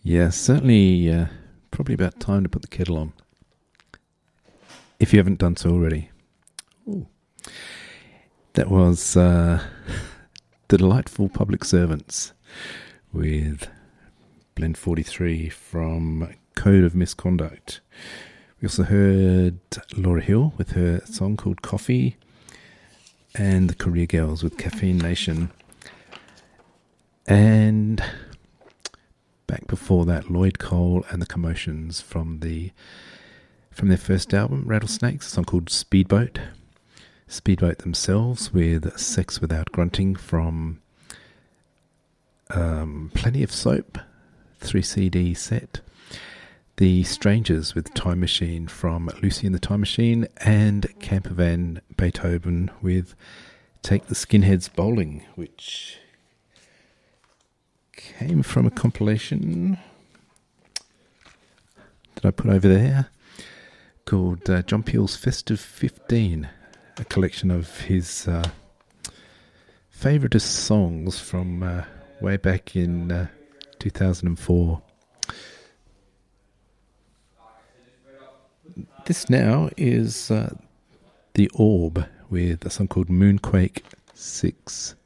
Yeah, certainly probably about time to put the kettle on. If you haven't done so already. Ooh. That was The Delightful Public Servants with Blend 43 from Code of Misconduct. We also heard Laura Hill with her song called Coffee, and the Career Girls with Caffeine Nation. And back before that, Lloyd Cole and the Commotions from their first album, Rattlesnakes, a song called Speedboat. Speedboat themselves with Sex Without Grunting from Plenty of Soap, 3 CD set. The Strangers with Time Machine from Lucy and the Time Machine, and Campervan Beethoven with Take the Skinheads Bowling, which came from a compilation that I put over there called John Peel's Festive 15, a collection of his favouriteest songs from way back in 2004. This now is The Orb with a song called Moonquake 6.